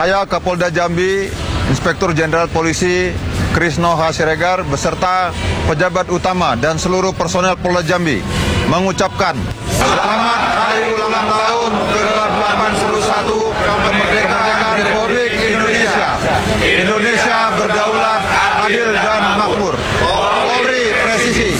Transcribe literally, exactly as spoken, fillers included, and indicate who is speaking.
Speaker 1: Saya Kapolda Jambi, Inspektur Jenderal Polisi Krisno H. Siregar beserta pejabat utama dan seluruh personel Polda Jambi mengucapkan selamat hari ulang tahun ke delapan puluh satu kemerdekaan Republik Indonesia. Indonesia berdaulat, adil dan